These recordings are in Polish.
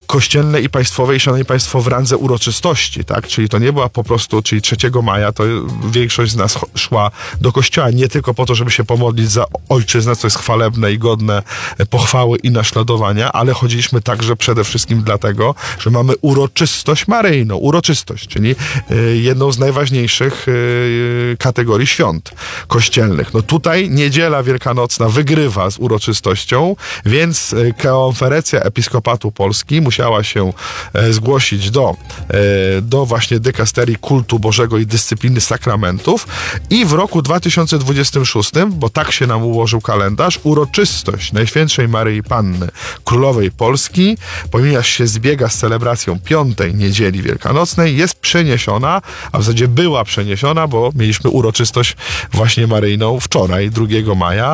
kościelne i państwowe, i szanowni państwo, w randze uroczystości, tak? Czyli to nie była po prostu, czyli 3 maja to większość z nas szła do kościoła nie tylko po to, żeby się pomodlić za ojczyznę, co jest chwalebne i godne pochwały i naśladowania, ale chodziliśmy także przede wszystkim dlatego, że mamy uroczystość maryjną. Uroczystość, czyli jedną z najważniejszych kategorii świąt kościelnych. No tutaj niedziela wielkanocna wygrywa z uroczystością, więc konferencja Episkopatu Polski musiała się zgłosić do właśnie dykasterii kultu Bożego i dyscypliny sakramentów i w roku 2026, bo tak się nam ułożył kalendarz, uroczystość Najświętszej Maryi Panny, Królowej Polski, ponieważ się zbiega z celebracją 5. Niedzieli Wielkanocnej, jest przeniesiona, a w zasadzie była przeniesiona, bo mieliśmy uroczystość właśnie maryjną wczoraj, 2 maja.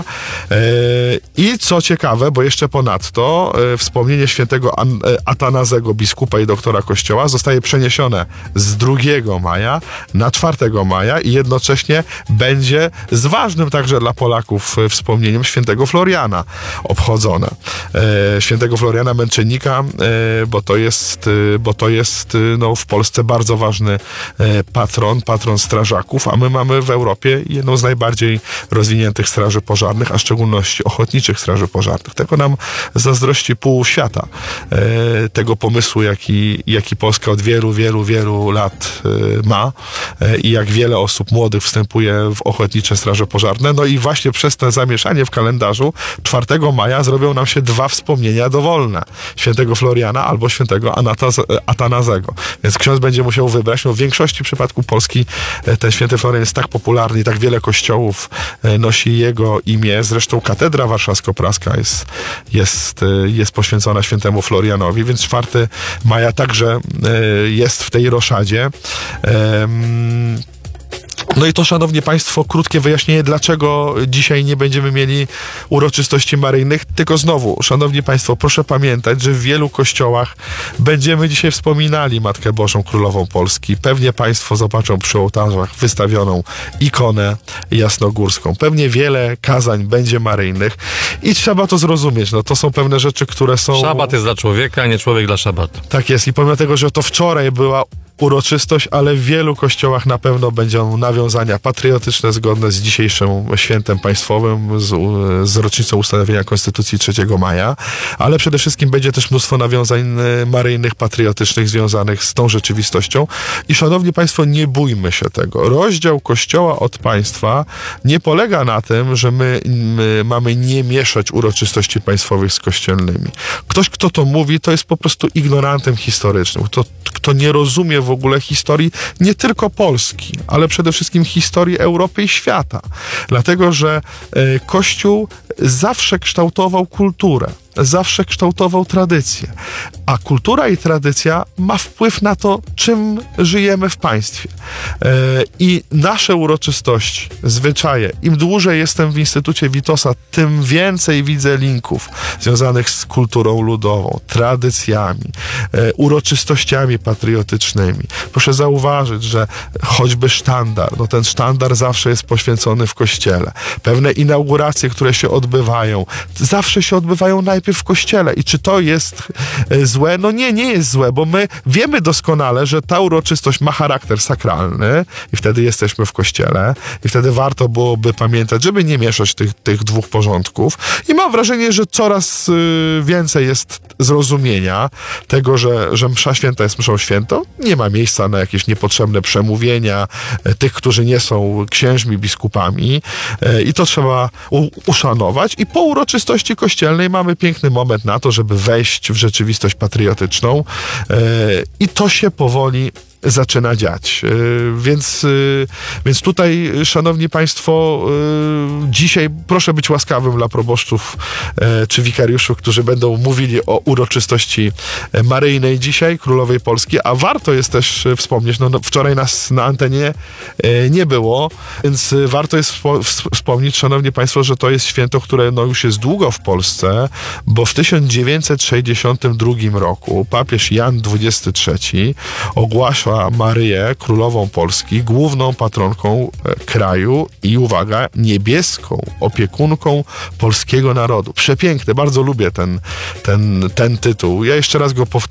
I co ciekawe, bo jeszcze ponadto wspomnienie świętego Atanazego, biskupa i doktora Kościoła, zostaje przeniesione z 2 maja na 4 maja i jednocześnie będzie z ważnym także dla Polaków wspomnieniem świętego Floriana obchodzone. Świętego Floriana Męczennika, bo to jest no, w Polsce bardzo ważny patron strażaków, a my mamy w Europie jedną z najbardziej rozwiniętych straży pożarnych, a w szczególności ochotniczych straży pożarnych. Tego nam zazdrości pół świata. Tego pomysłu, jaki Polska od wielu lat ma i jak wiele osób młodych wstępuje w ochotnicze straże pożarne. No i właśnie przez to zamieszanie w kalendarzu 4 maja zrobią nam się 2 wspomnienia dowolne. Świętego Floriana albo świętego Atanazego. Więc ksiądz będzie musiał wybrać. No w większości przypadku Polski ten święty Florian jest tak popularny i tak wiele kościołów nosi jego imię. Zresztą katedra warszawsko-praska jest poświęcona świętemu Florianowi, więc 4 maja także jest w tej roszadzie. No i to, szanowni państwo, krótkie wyjaśnienie, dlaczego dzisiaj nie będziemy mieli uroczystości maryjnych. Tylko znowu, szanowni państwo, proszę pamiętać, że w wielu kościołach będziemy dzisiaj wspominali Matkę Bożą Królową Polski. Pewnie państwo zobaczą przy ołtarzach wystawioną ikonę jasnogórską. Pewnie wiele kazań będzie maryjnych i trzeba to zrozumieć. No, to są pewne rzeczy, które są... Szabat jest dla człowieka, a nie człowiek dla szabatu. Tak jest i pomimo tego, że to wczoraj była uroczystość, ale w wielu kościołach na pewno będą nawiązania patriotyczne zgodne z dzisiejszym świętem państwowym, z rocznicą ustanowienia Konstytucji 3 maja, ale przede wszystkim będzie też mnóstwo nawiązań maryjnych, patriotycznych związanych z tą rzeczywistością i szanowni państwo, nie bójmy się tego. Rozdział Kościoła od państwa nie polega na tym, że my mamy nie mieszać uroczystości państwowych z kościelnymi. Ktoś, kto to mówi, to jest po prostu ignorantem historycznym. Kto nie rozumie w ogóle historii nie tylko Polski, ale przede wszystkim historii Europy i świata. Dlatego, że Kościół zawsze kształtował kulturę, zawsze kształtował tradycję, a kultura i tradycja ma wpływ na to, czym żyjemy w państwie. I nasze uroczystości, zwyczaje, im dłużej jestem w Instytucie Witosa, tym więcej widzę linków związanych z kulturą ludową, tradycjami, uroczystościami patriotycznymi. Proszę zauważyć, że choćby sztandar, no ten sztandar zawsze jest poświęcony w kościele. Pewne inauguracje, które się odbywają, zawsze się odbywają najpierw w kościele. I czy to jest złe? No nie jest złe, bo my wiemy doskonale, że ta uroczystość ma charakter sakralny i wtedy jesteśmy w kościele i wtedy warto byłoby pamiętać, żeby nie mieszać tych 2 porządków. I mam wrażenie, że coraz więcej jest zrozumienia tego, że msza święta jest mszą świętą. Nie ma miejsca na jakieś niepotrzebne przemówienia tych, którzy nie są księżmi, biskupami i to trzeba uszanować. I po uroczystości kościelnej mamy piękny moment na to, żeby wejść w rzeczywistość patriotyczną i to się powoli zaczyna dziać. Więc tutaj, szanowni państwo, dzisiaj proszę być łaskawym dla proboszczów czy wikariuszów, którzy będą mówili o uroczystości maryjnej dzisiaj, Królowej Polski, a warto jest też wspomnieć, no wczoraj nas na antenie nie było, więc warto jest wspomnieć, szanowni państwo, że to jest święto, które no już jest długo w Polsce, bo w 1962 roku papież Jan XXIII ogłasza Maryję, Królową Polski, główną patronką kraju i, uwaga, niebieską opiekunką polskiego narodu. Przepiękny, bardzo lubię ten tytuł. Ja jeszcze raz go powtórzę.